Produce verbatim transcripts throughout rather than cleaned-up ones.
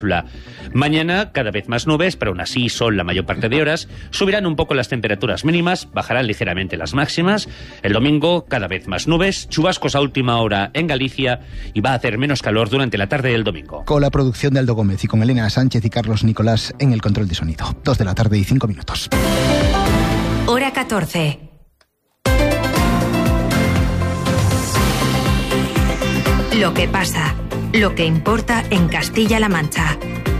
Mañana cada vez más nubes, pero aún así sol la mayor parte de horas. Subirán un poco las temperaturas mínimas, bajarán ligeramente las máximas. El domingo cada vez más nubes, chubascos a última hora en Galicia y va a hacer menos calor durante la tarde del domingo. Con la producción de Aldo Gómez y con Elena Sánchez y Carlos Nicolás en el control de sonido. Dos de la tarde y cinco minutos. Hora catorce. Lo que pasa, lo que importa en Castilla-La Mancha.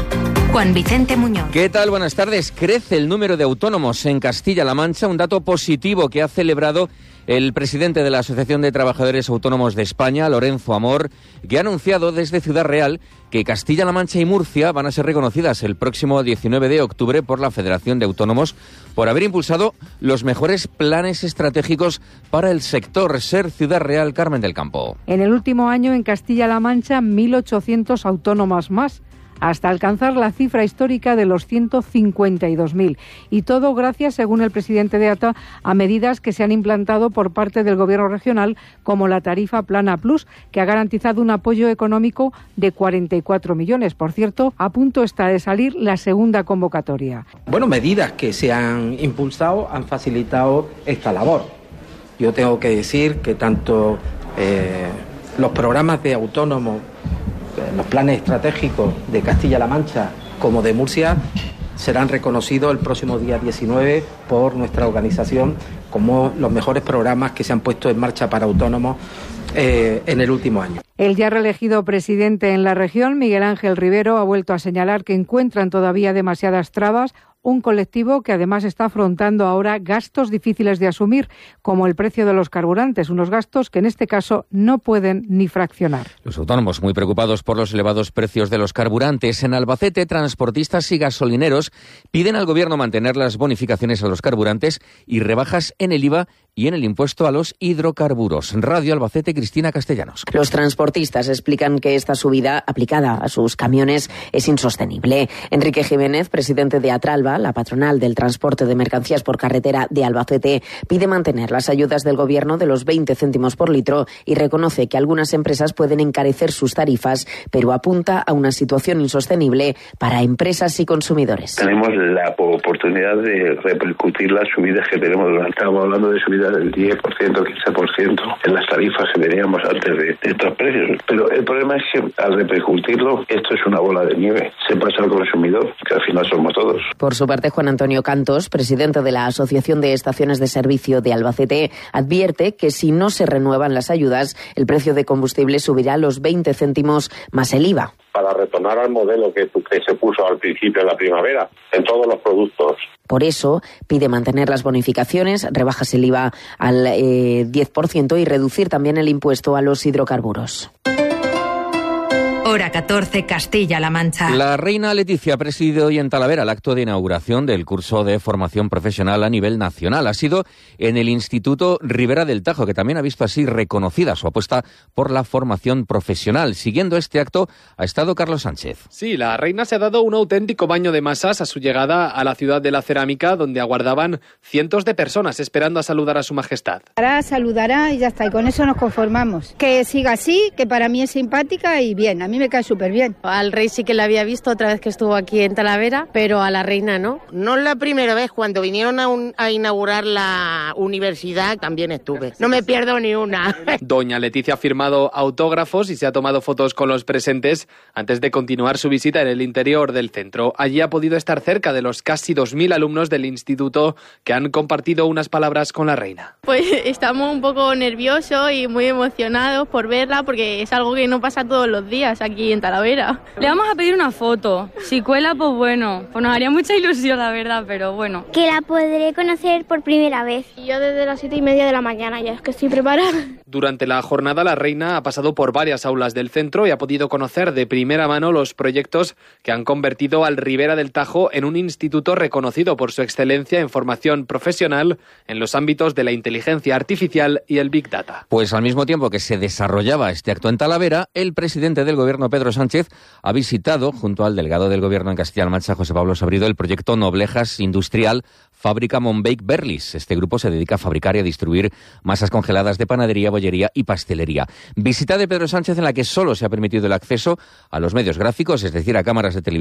Juan Vicente Muñoz. ¿Qué tal? Buenas tardes. Crece el número de autónomos en Castilla-La Mancha, un dato positivo que ha celebrado el presidente de la Asociación de Trabajadores Autónomos de España, Lorenzo Amor, que ha anunciado desde Ciudad Real que Castilla-La Mancha y Murcia van a ser reconocidas el próximo diecinueve de octubre por la Federación de Autónomos por haber impulsado los mejores planes estratégicos para el sector. Ser Ciudad Real, Carmen del Campo. En el último año en Castilla-La Mancha, mil ochocientos autónomos más, hasta alcanzar la cifra histórica de los ciento cincuenta y dos mil. Y todo gracias, según el presidente de A T A, a medidas que se han implantado por parte del Gobierno regional, como la tarifa Plana Plus, que ha garantizado un apoyo económico de cuarenta y cuatro millones. Por cierto, a punto está de salir la segunda convocatoria. Bueno, medidas que se han impulsado han facilitado esta labor. Yo tengo que decir que tanto eh, los programas de autónomos, los planes estratégicos de Castilla-La Mancha como de Murcia serán reconocidos el próximo día diecinueve por nuestra organización como los mejores programas que se han puesto en marcha para autónomos eh, en el último año. El ya reelegido presidente en la región, Miguel Ángel Rivero, ha vuelto a señalar que encuentran todavía demasiadas trabas, un colectivo que además está afrontando ahora gastos difíciles de asumir, como el precio de los carburantes, unos gastos que en este caso no pueden ni fraccionar. Los autónomos muy preocupados por los elevados precios de los carburantes. En Albacete, transportistas y gasolineros piden al Gobierno mantener las bonificaciones a los carburantes y rebajas en el I V A y en el impuesto a los hidrocarburos. Radio Albacete, Cristina Castellanos. Los transportistas explican que esta subida aplicada a sus camiones es insostenible. Enrique Jiménez, presidente de Atralba, la patronal del transporte de mercancías por carretera de Albacete, pide mantener las ayudas del Gobierno de los veinte céntimos por litro y reconoce que algunas empresas pueden encarecer sus tarifas, pero apunta a una situación insostenible para empresas y consumidores. Tenemos la oportunidad de repercutir las subidas que tenemos. Estamos hablando de subidas del diez por ciento, quince por ciento en las tarifas que teníamos antes de, de estos precios. Pero el problema es que al repercutirlo, esto es una bola de nieve. Se pasa al consumidor, que al final somos todos. Por su parte, Juan Antonio Cantos, presidente de la Asociación de Estaciones de Servicio de Albacete, advierte que si no se renuevan las ayudas, el precio de combustible subirá los veinte céntimos más el I V A. Para retornar al modelo que, que se puso al principio de la primavera, en todos los productos. Por eso, pide mantener las bonificaciones, rebajas el I V A al eh, diez por ciento y reducir también el impuesto a los hidrocarburos. Hora catorce, Castilla-La Mancha. La reina Leticia ha presidido hoy en Talavera el acto de inauguración del curso de formación profesional a nivel nacional. Ha sido en el Instituto Ribera del Tajo, que también ha visto así reconocida su apuesta por la formación profesional. Siguiendo este acto ha estado Carlos Sánchez. Sí, la reina se ha dado un auténtico baño de masas a su llegada a la ciudad de la cerámica, donde aguardaban cientos de personas esperando a saludar a su majestad. Ahora saludará y ya está, y con eso nos conformamos. Que siga así, que para mí es simpática y bien, a mí me cae súper bien. Al rey sí que la había visto otra vez que estuvo aquí en Talavera, pero a la reina no. No es la primera vez, cuando vinieron a, un, a inaugurar la universidad también estuve. No me pierdo ni una. Doña Leticia ha firmado autógrafos y se ha tomado fotos con los presentes antes de continuar su visita en el interior del centro. Allí ha podido estar cerca de los casi dos mil alumnos del instituto que han compartido unas palabras con la reina. Pues estamos un poco nerviosos y muy emocionados por verla, porque es algo que no pasa todos los días aquí en Talavera. Le vamos a pedir una foto. Si cuela, pues bueno, pues nos haría mucha ilusión, la verdad, pero bueno. Que la podré conocer por primera vez. Y yo desde las siete y media de la mañana, ya es que estoy preparada. Durante la jornada, la reina ha pasado por varias aulas del centro y ha podido conocer de primera mano los proyectos que han convertido al Ribera del Tajo en un instituto reconocido por su excelencia en formación profesional en los ámbitos de la inteligencia artificial y el Big Data. Pues al mismo tiempo que se desarrollaba este acto en Talavera, el presidente del Gobierno, Pedro Sánchez, ha visitado, junto al delegado del Gobierno en Castilla-La Mancha, José Pablo Sabrido, el proyecto Noblejas Industrial fábrica Monbake Berlis. Este grupo se dedica a fabricar y a distribuir masas congeladas de panadería, bollería y pastelería. Visita de Pedro Sánchez en la que solo se ha permitido el acceso a los medios gráficos, es decir, a cámaras de televisión